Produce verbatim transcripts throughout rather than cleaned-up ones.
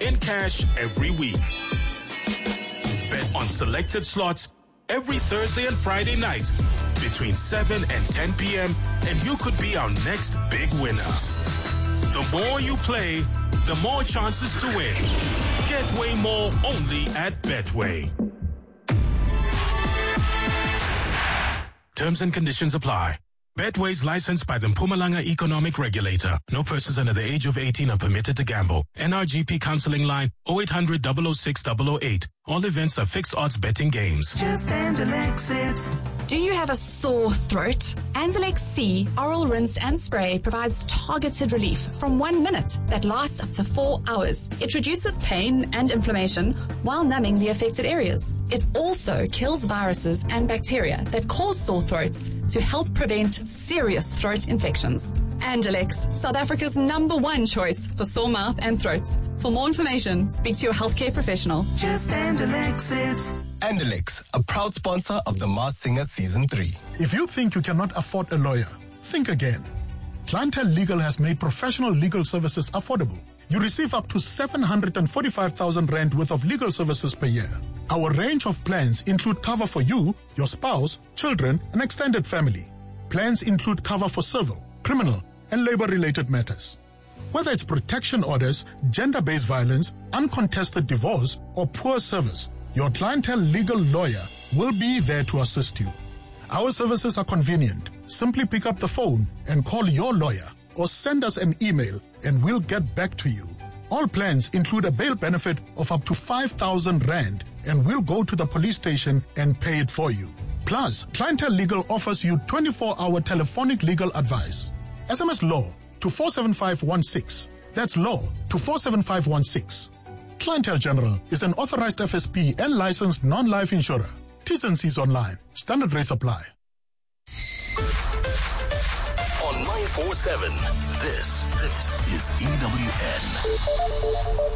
in cash every week. Bet on selected slots every Thursday and Friday night between seven and ten p.m. and you could be our next big winner. The more you play, the more chances to win. Get way more only at Betway. Terms and conditions apply. Betway is licensed by the Mpumalanga Economic Regulator. No persons under the age of eighteen are permitted to gamble. N R G P counseling line oh eight hundred, double oh six, double oh eight. All events are fixed odds betting games. Just Anzalex it. Do you have a sore throat? Anzalex C Oral Rinse and Spray provides targeted relief from one minute that lasts up to four hours. It reduces pain and inflammation while numbing the affected areas. It also kills viruses and bacteria that cause sore throats to help prevent serious throat infections. Anzalex, South Africa's number one choice for sore mouth and throats. For more information, speak to your healthcare professional. Just Anzalex it. Anzalex, a proud sponsor of The Masked Singer Season three. If you think you cannot afford a lawyer, think again. Clientele Legal has made professional legal services affordable. You receive up to seven hundred forty-five thousand rand worth of legal services per year. Our range of plans include cover for you, your spouse, children, and extended family. Plans include cover for civil, criminal, and labor-related matters. Whether it's protection orders, gender-based violence, uncontested divorce, or poor service, your Clientele Legal lawyer will be there to assist you. Our services are convenient. Simply pick up the phone and call your lawyer or send us an email and we'll get back to you. All plans include a bail benefit of up to five thousand rand and we'll go to the police station and pay it for you. Plus, Clientele Legal offers you twenty-four hour telephonic legal advice. S M S LAW to four seven five one six. That's LAW to four seven five one six. Clientele General is an authorized F S P and licensed non-life insurer. T's and C's online. Standard rates apply. On nine four seven, this, this is E W N.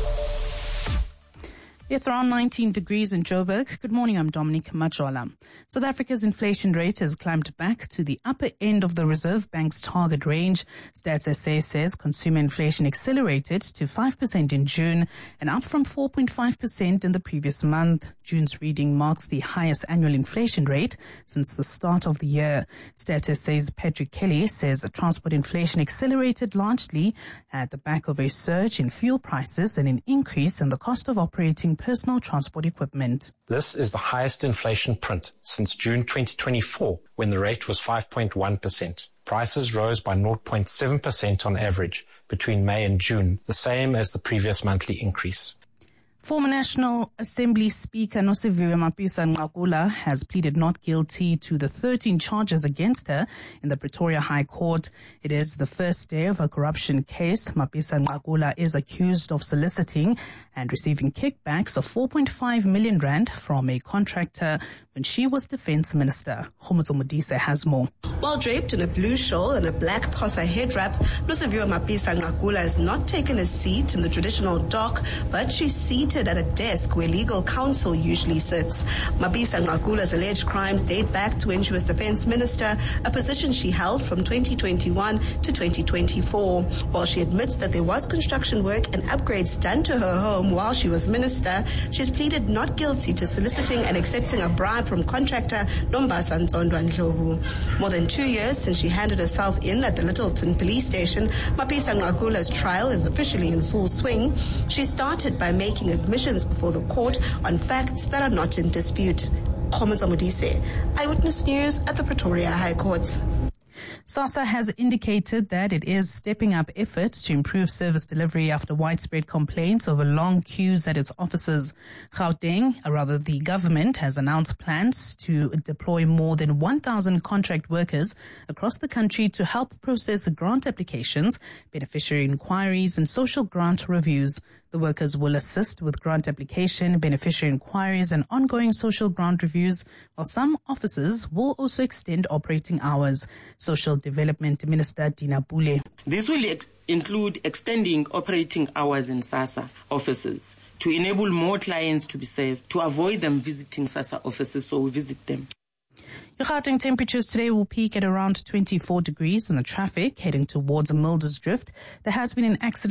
It's around nineteen degrees in Joburg. Good morning, I'm Dominique Majola. South Africa's inflation rate has climbed back to the upper end of the Reserve Bank's target range. Stats S A says consumer inflation accelerated to five percent in June and up from four point five percent in the previous month. June's reading marks the highest annual inflation rate since the start of the year. Stats S A's Patrick Kelly says transport inflation accelerated largely at the back of a surge in fuel prices and an increase in the cost of operating personal transport equipment. This is the highest inflation print since June twenty twenty-four, when the rate was five point one percent. Prices rose by zero point seven percent on average between May and June, the same as the previous monthly increase. Former National Assembly Speaker Nosiviwe Mapisa-Nqakula has pleaded not guilty to the thirteen charges against her in the Pretoria High Court. It is the first day of a corruption case. Mapisa-Nqakula is accused of soliciting and receiving kickbacks of four point five million rand from a contractor when she was defense minister. Khomotso Modise has more. While draped in a blue shawl and a black Xhosa head wrap, Nosiviwe Mapisa-Nqakula has not taken a seat in the traditional dock, but she's seated at a desk where legal counsel usually sits. Mapisa-Nqakula's alleged crimes date back to when she was defense minister, a position she held from twenty twenty-one to twenty twenty-four. While she admits that there was construction work and upgrades done to her home while she was minister, she's pleaded not guilty to soliciting and accepting a bribe from contractor Nombasa Ntsondwa Ndlovu. More than two years since she handed herself in at the Littleton police station, Mapisa-Nqakula's trial is officially in full swing. She started by making admissions before the court on facts that are not in dispute. Khomotso Modise, Eyewitness News at the Pretoria High Court. SASSA has indicated that it is stepping up efforts to improve service delivery after widespread complaints over long queues at its offices. Gauteng, or rather the government, has announced plans to deploy more than one thousand contract workers across the country to help process grant applications, beneficiary inquiries, and social grant reviews. The workers will assist with grant application, beneficiary inquiries, and ongoing social grant reviews, while some offices will also extend operating hours. Social Development Minister Dina Pule. This will include extending operating hours in SASSA offices to enable more clients to be served, to avoid them visiting SASSA offices, so we visit them. Your Gauteng temperatures today will peak at around twenty-four degrees, and the traffic heading towards Mildersdrift. There has been an accident